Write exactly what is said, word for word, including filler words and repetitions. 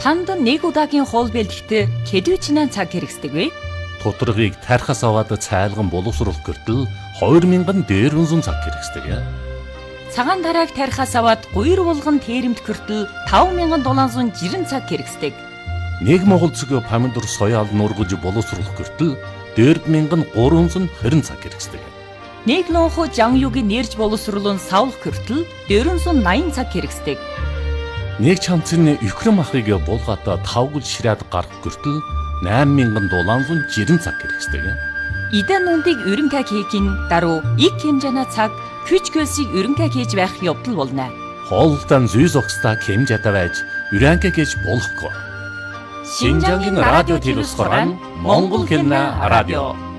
Танд нэг удаагийн хоол бэлтгэхдээ хэдвэчнээ цаг хэрэгсдэг вэ? Тодорхойг тархас аваад цайлган боловсруулах гэртэл хоёр мянган дээрвэн зуун цаг хэрэгсдэг. Цагаан тарааг тархас аваад гуйр булган тэрэмт гэртэл таван мянган дулаан зуун жирэн цаг хэрэгсдэг. Нэг монгол цэг помидор соёал нургаж боловсруулах гэртэл дөрв мянган гурван зуун хорин цаг хэрэгсдэг. Нэг лонхо жан юугийн нэрж боловсруулан савлах гэртэл дөрвөн зуун наян цаг хэрэгсдэг. Нэг чамцны Украин махыг булгаатаа тавгал ширээд гарах гэртэл найман мянган дулаан зуун жирэн цаг хэрэгсдэг. Идэн нүндийг өрөнгө хийхин даруй их хэмжээний цаг хүч хөлсийг өрөнгө хийж байх явдал болно. Хоолтон зүй зогсдаа хэмжээтэй байж өрөнгө хийж болохгүй. Шинжангийн радио телевизээр Монгол хэлний радио